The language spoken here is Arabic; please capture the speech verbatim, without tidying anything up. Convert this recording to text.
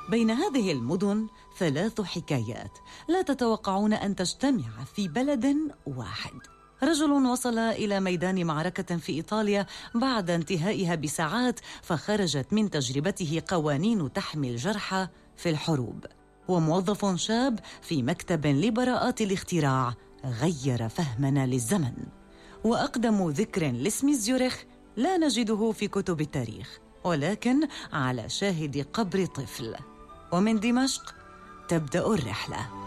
بين هذه المدن ثلاث حكايات لا تتوقعون أن تجتمع في بلد واحد. رجل وصل إلى ميدان معركة في إيطاليا بعد انتهائها بساعات، فخرجت من تجربته قوانين تحمي الجرحى في الحروب. وموظف شاب في مكتب لبراءات الاختراع غير فهمنا للزمن. وأقدم ذكر لاسم زيورخ لا نجده في كتب التاريخ، ولكن على شاهد قبر طفل. ومن دمشق تبدأ الرحلة.